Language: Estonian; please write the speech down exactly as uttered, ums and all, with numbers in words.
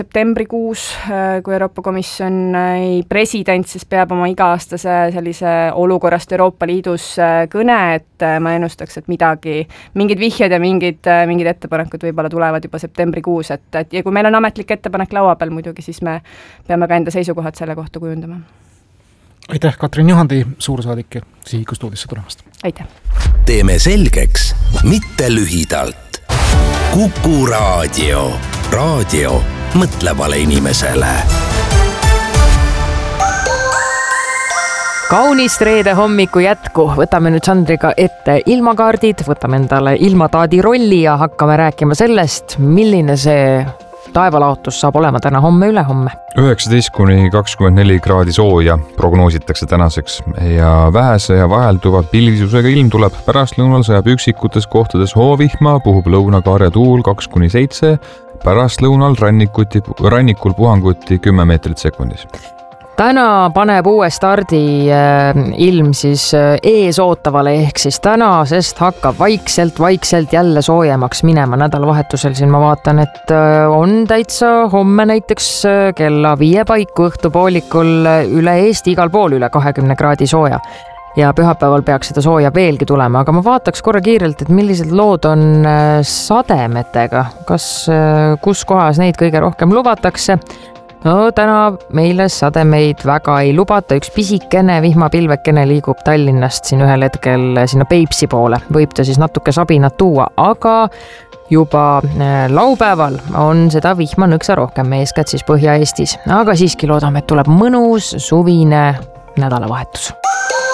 septembrikuus, kui Euroopa Komisjoni president siis peab oma iga-aastase sellise olukorrast Euroopa Liidus kõne, et ma ennustaks, et midagi, mingid vihjed ja mingid, mingid ettepanekud võib-olla tulevad juba septembrikuus, et, et ja kui meil on ametlik ettepanek laua peal muidugi, siis me peame ka enda seisukohad selle kohta kujundama. Aitäh, Katrin Juhandi, suursaadik Sihiku stuudisse tulemast. Aitäh. Teeme selgeks, mitte lühidalt. Kuku raadio. Raadio mõtlevale inimesele. Kaunist reede hommiku jätku. Võtame nüüd Sandriga ette ilmakaardid, võtame endale ilmataadi rolli ja hakkame rääkima sellest, milline see taevalaotus saab olema täna homme ülehomme. üheksateist kuni kakskümmend neli kraadi sooja prognoositakse tänaseks ja vähese ja vahelduva pilvisusega ilm tuleb. Pärastlõunal sajab üksikutes kohtades hoovihma, puhub lõunakarja tuul kaks kuni seitse, pärastlõunal rannikuti, rannikul puhanguti kümme meetrit sekundis. Täna paneb uue stardi ilm siis ees ootavale ehk siis tänasest hakkab vaikselt, vaikselt jälle soojemaks minema. Nädalavahetusel siin ma vaatan, et on täitsa homme näiteks kella viie paiku õhtupoolikul üle Eesti igal pool üle kahekümne kraadi sooja. Ja pühapäeval peaks seda sooja veelgi tulema, aga ma vaataks korra kiirelt, et millised lood on sademetega. Kas, kus kohas neid kõige rohkem lubatakse? No täna meile sademeid väga ei lubata, üks pisikene vihmapilvekene liigub Tallinnast siin ühel hetkel sinna Peipsi poole. Võib ta siis natuke sabinat tuua, aga juba laupäeval on seda vihma nõksa rohkem, eeskätt siis Põhja-Eestis. Aga siiski loodame, et tuleb mõnus suvine nädalavahetus.